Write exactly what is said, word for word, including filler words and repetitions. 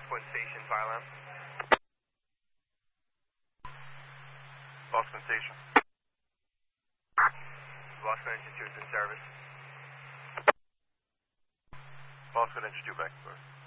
Point Station, fire alarm. Boston Station. Boston Engine two is in service. Boston Engine two back, sir.